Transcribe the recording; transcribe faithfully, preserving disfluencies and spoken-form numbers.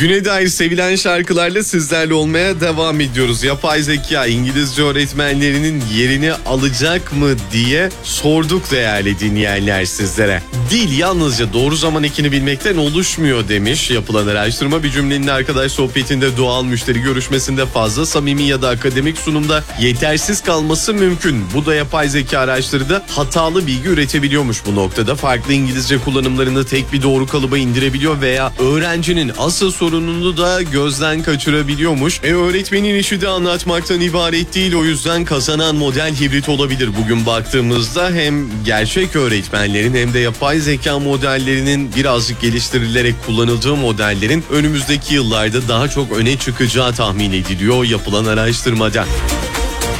Güne dair sevilen şarkılarla sizlerle olmaya devam ediyoruz. Yapay zeka İngilizce öğretmenlerinin yerini alacak mı diye sorduk değerli dinleyenler sizlere. Dil yalnızca doğru zaman ekini bilmekten oluşmuyor demiş yapılan araştırma. Bir cümlenin arkadaş sohbetinde, doğal müşteri görüşmesinde fazla samimi ya da akademik sunumda yetersiz kalması mümkün. Bu da yapay zeka araçları da hatalı bilgi üretebiliyormuş bu noktada. Farklı İngilizce kullanımlarını tek bir doğru kalıba indirebiliyor veya öğrencinin asıl sorununu da gözden kaçırabiliyormuş. E öğretmenin işi de anlatmaktan ibaret değil, o yüzden kazanan model hibrit olabilir. Bugün baktığımızda hem gerçek öğretmenlerin hem de yapay zeka modellerinin birazcık geliştirilerek kullanıldığı modellerin önümüzdeki yıllarda daha çok öne çıkacağı tahmin ediliyor yapılan araştırmada.